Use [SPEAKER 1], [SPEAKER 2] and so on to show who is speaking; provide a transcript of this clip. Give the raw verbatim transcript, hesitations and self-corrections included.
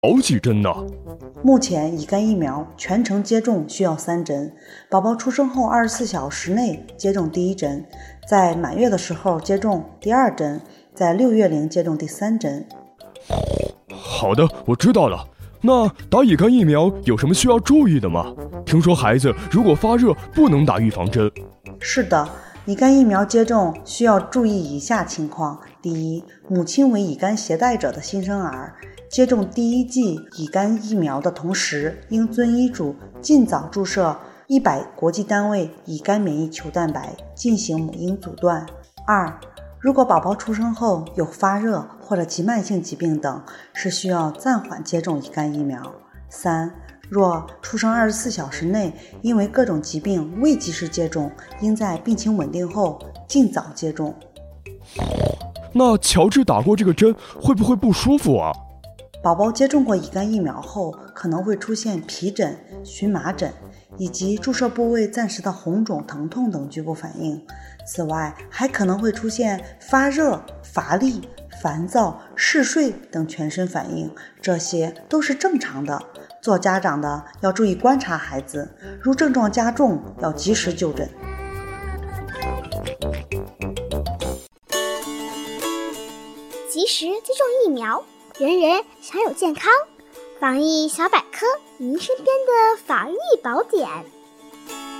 [SPEAKER 1] 好几针呢。
[SPEAKER 2] 目前乙肝疫苗全程接种需要三针，宝宝出生后二十四小时内接种第一针，在满月的时候接种第二针，在六月龄接种第三针。
[SPEAKER 1] 好的，我知道了。那打乙肝疫苗有什么需要注意的吗？听说孩子如果发热不能打预防针。
[SPEAKER 2] 是的，乙肝疫苗接种需要注意以下情况：第一，母亲为乙肝携带者的新生儿，接种第一剂乙肝疫苗的同时，应遵医嘱尽早注射一百国际单位乙肝免疫球蛋白，进行母婴阻断。二，如果宝宝出生后有发热或者急慢性疾病等，是需要暂缓接种乙肝疫苗。三，若出生二十四小时内因为各种疾病未及时接种，应在病情稳定后尽早接种。
[SPEAKER 1] 那乔治打过这个针会不会不舒服啊？
[SPEAKER 2] 宝宝接种过乙肝疫苗后，可能会出现皮疹、荨麻疹以及注射部位暂时的红肿、疼痛等局部反应。此外，还可能会出现发热、乏力、烦躁、嗜睡等全身反应，这些都是正常的。做家长的要注意观察孩子，如症状加重，要及时就诊。
[SPEAKER 3] 及时接种疫苗，人人享有健康。防疫小百科，您身边的防疫宝典。